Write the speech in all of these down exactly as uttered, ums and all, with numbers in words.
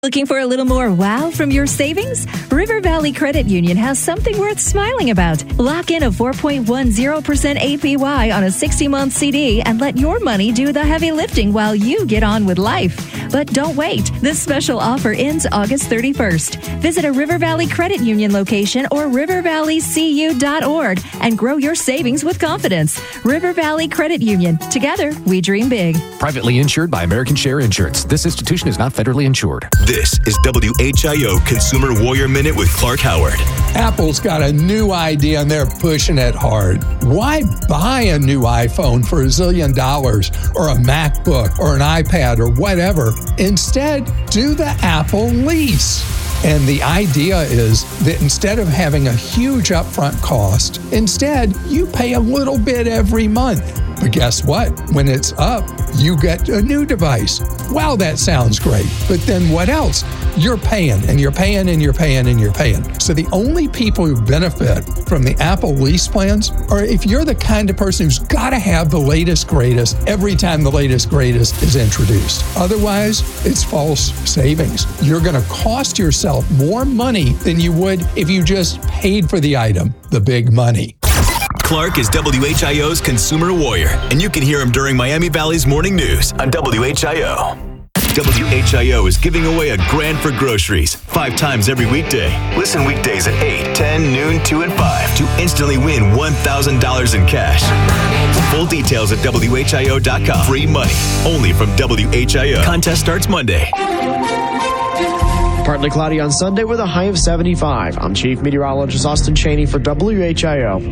Looking for a little more wow from your savings? River Valley Credit Union has something worth smiling about. Lock in a four point one zero percent A P Y on a sixty-month C D and let your money do the heavy lifting while you get on with life. But don't wait. This special offer ends August thirty-first. Visit a River Valley Credit Union location or river valley c u dot org and grow your savings with confidence. River Valley Credit Union. Together, we dream big. Privately insured by American Share Insurance. This institution is not federally insured. This is W H I O Consumer Warrior Minute with Clark Howard. Apple's got a new idea and they're pushing it hard. Why buy a new iPhone for a zillion dollars or a MacBook or an iPad or whatever? Instead, do the Apple lease. And the idea is that instead of having a huge upfront cost, instead, you pay a little bit every month. But guess what? When it's up, you get a new device. Wow, that sounds great. But then what else? You're paying and you're paying and you're paying and you're paying. So the only people who benefit from the Apple lease plans are if you're the kind of person who's got to have the latest greatest every time the latest greatest is introduced. Otherwise, it's false savings. You're going to cost yourself more money than you would if you just paid for the item, the big money. Clark is W H I O's Consumer Warrior, and you can hear him during Miami Valley's Morning News on W H I O. W H I O is giving away a grand for groceries five times every weekday. Listen weekdays at eight, ten, noon, two, and five to instantly win one thousand dollars in cash. Full details at W H I O dot com. Free money only from W H I O. Contest starts Monday. Partly cloudy on Sunday with a high of seventy-five. I'm Chief Meteorologist Austin Cheney for W H I O.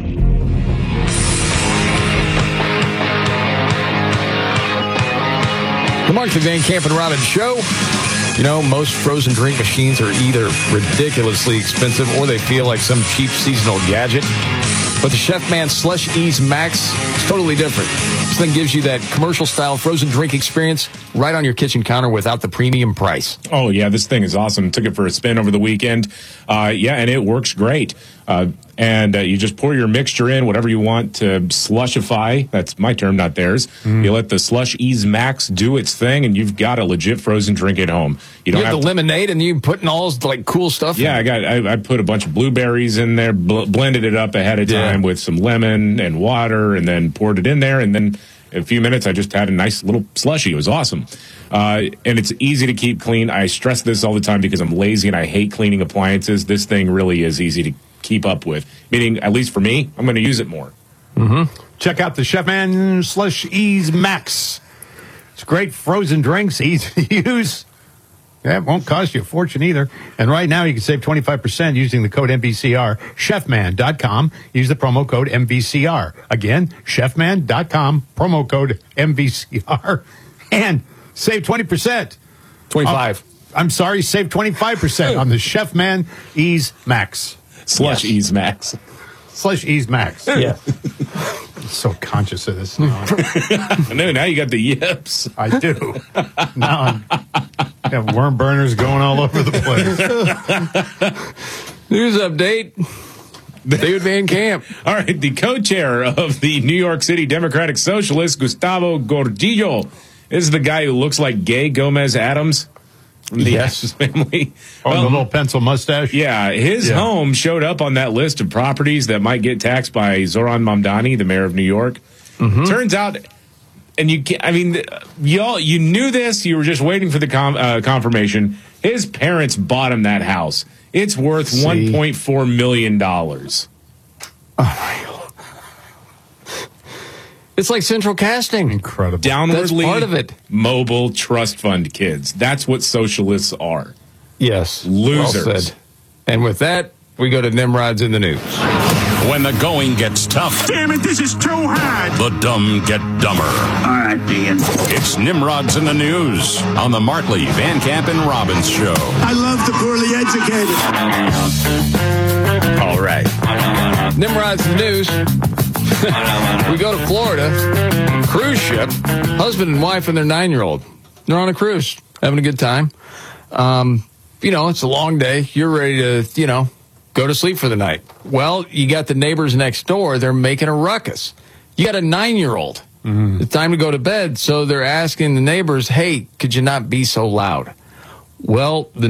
The Markley, Van Camp and Robbins Show. You know, most frozen drink machines are either ridiculously expensive or they feel like some cheap seasonal gadget. But the Chefman Slush Ease Max is totally different. This thing gives you that commercial-style frozen drink experience right on your kitchen counter without the premium price. Oh, yeah, this thing is awesome. Took it for a spin over the weekend. Uh, yeah, and it works great. Uh, and uh, you just pour your mixture in, whatever you want to slushify. That's my term, not theirs. Mm. You let the Slush Ease Max do its thing, and you've got a legit frozen drink at home. You don't you have, have the to, lemonade, and you putting all this, like, cool stuff yeah, in. I got. I, I put a bunch of blueberries in there, bl- blended it up ahead of time yeah. with some lemon and water, and then poured it in there, and then in a few minutes, I just had a nice little slushie. It was awesome. Uh, and it's easy to keep clean. I stress this all the time because I'm lazy and I hate cleaning appliances. This thing really is easy to keep up with. Meaning, at least for me, I'm going to use it more. Mm-hmm. Check out the Chefman Slush Ease Max. It's great frozen drinks, easy to use. Yeah, it won't cost you a fortune either. And right now, you can save twenty-five percent using the code M V C R. chefman dot com. Use the promo code M V C R. Again, chefman dot com, promo code M V C R. And save twenty percent. twenty-five. Uh, I'm sorry, save twenty-five percent on the Chefman Ease Max. Slush yes. Ease Max. Slush Ease Max. Yeah. I'm so conscious of this now. I know, now you got the yips. I do. Now I'm, I have worm burners going all over the place. News update. David Van Camp. All right, the co-chair of the New York City Democratic Socialists, Gustavo Gordillo, is the guy who looks like gay Gomez Adams from the yes. Adams family. Oh, well, the little pencil mustache? Yeah, his yeah. home showed up on that list of properties that might get taxed by Zoran Mamdani, the mayor of New York. Mm-hmm. Turns out, and you I mean, y'all, you knew this, you were just waiting for the com, uh, confirmation. His parents bought him that house. It's worth See? one point four million dollars. Oh, my God. It's like central casting. Incredible. Downwardly That's part of it. Mobile trust fund kids. That's what socialists are. Yes. Losers. Well said. And with that, we go to Nimrod's in the news. When the going gets tough. Damn it, this is too hard. The dumb get dumber. All right, Ian. It's Nimrod's in the news on the Markley, Van Camp, and Robbins Show. I love the poorly educated. All right. Nimrod's in the news. We go to Florida. Cruise ship. Husband and wife and their nine-year-old. They're on a cruise. Having a good time. Um, you know, it's a long day. You're ready to, you know, go to sleep for the night. Well, you got the neighbors next door. They're making a ruckus. You got a nine-year-old. Mm-hmm. It's time to go to bed, so they're asking the neighbors, hey, could you not be so loud? Well, the